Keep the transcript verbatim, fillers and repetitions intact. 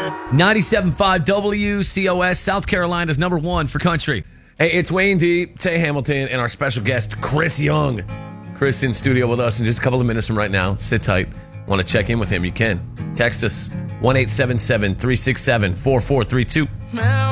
ninety-seven point five W C O S, South Carolina's number one for country. Hey, it's Wayne D, Tay Hamilton, and our special guest, Chris Young. Chris in studio with us in just a couple of minutes from right now. Sit tight. Want to check in with him? You can. Text us, one eight seven seven, three six seven, four four three two.